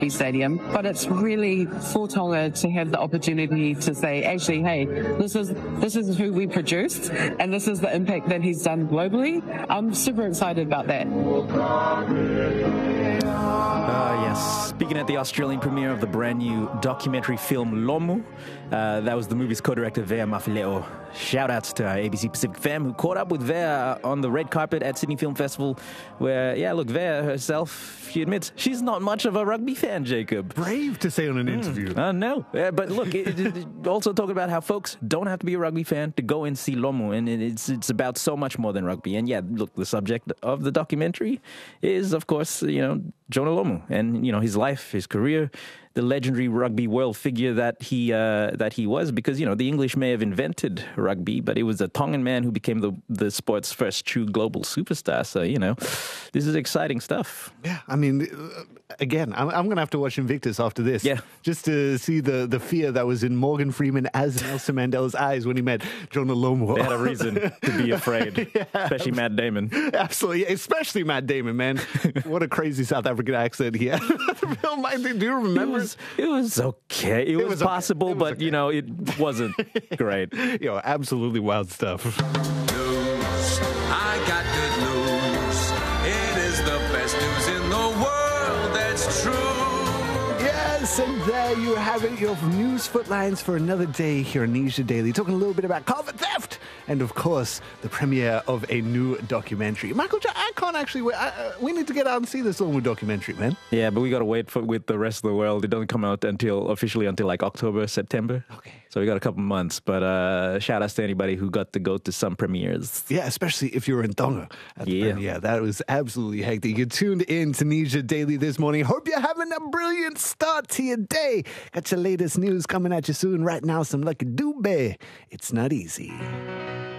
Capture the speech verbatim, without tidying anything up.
stadium, but it's really for Tonga to have the opportunity to say, actually, hey, this is this is who we produced, and this is the impact that he's done globally. I'm super excited about that. Uh, yes. Speaking at the Australian premiere of the brand new documentary film Lomu, uh, that was the movie's co-director Vea Mafileo. Shout outs to our A B C Pacific fam who caught up with Vea on the red carpet at Sydney Film Festival, where, yeah, look, Vea herself, she admits she's not much of a rugby fan, Jacob. Brave to say on an interview. Mm, I know. Yeah, but look, it, it, it also talking about how folks don't have to be a rugby fan to go and see Lomu, and it, it's it's about so much more than rugby. And yeah, look, the subject of the documentary is, of course, you know, Jonah Lomu, and you know his life, his career, the legendary rugby world figure that he uh, that he was. Because you know the English may have invented rugby, but it was a Tongan man who became the the sport's first true global superstar. So you know, this is exciting stuff. Yeah, I mean, uh, again, I'm, I'm going to have to watch Invictus after this. Yeah, just to see the the fear that was in Morgan Freeman as Nelson Mandela's eyes when he met Jonah Lomu. They had a reason to be afraid, yeah, especially Matt Damon. Absolutely, especially Matt Damon, man. What a crazy South African accent he had. Film, do you remember? It was, it was okay. It, it was, was possible, okay. It was but okay. you know, it wasn't great. Yo, absolutely wild stuff. News. I got good news. It is the best news in the world. That's true. Yes, and there you have it, your news footlines for another day here on Asia Daily, talking a little bit about carpet theft and, of course, the premiere of a new documentary. Michael, I can't actually wait. I, uh, we need to get out and see this little documentary, man. Yeah, but we got to wait for with the rest of the world. It doesn't come out until officially until like October, September. Okay. So we got a couple months, but uh, shout outs to anybody who got to go to some premieres. Yeah, especially if you're in Tonga at the yeah. premiere. That was absolutely hectic. You tuned in to Asia Daily this morning. Hope you're having a brilliant start to your day. Got your latest news coming at you soon. Right now, some Lucky Dube. It's not easy.